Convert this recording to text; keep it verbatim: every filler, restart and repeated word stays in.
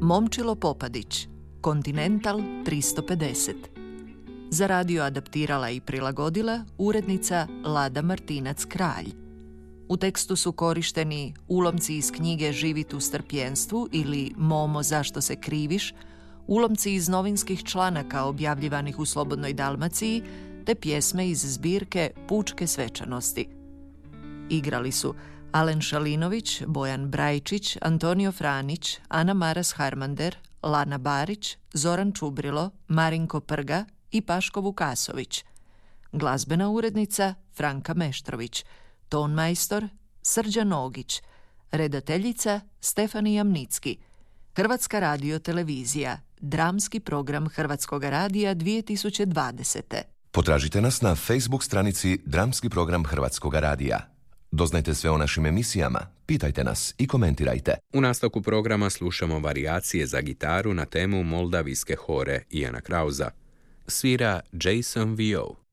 Momčilo Popadić, Continental tristo pedeset. Za radio adaptirala i prilagodila urednica Lada Martinac-Kralj. U tekstu su korišteni ulomci iz knjige Živit u strpjenstvu ili Momo, zašto se kriviš, ulomci iz novinskih članaka objavljivanih u Slobodnoj Dalmaciji, te pjesme iz zbirke Pučke svečanosti. Igrali su Alen Šalinović, Bojan Brajčić, Antonio Franić, Ana Maras Harmander, Lana Barić, Zoran Čubrilo, Marinko Prga i Paško Vukasović. Glazbena urednica Franka Meštrović, tonmajstor Srđan Ogić, redateljica Stefanija Mnicki. Hrvatska radiotelevizija, dramski program Hrvatskog radija dvije tisuće dvadesete. Potražite nas na Facebook stranici Dramski program Hrvatskog radija. Doznajte sve o našim emisijama, pitajte nas i komentirajte. U nastavku programa slušamo varijacije za gitaru na temu moldavijske hore Iana Krauza. Svira Jason Vio.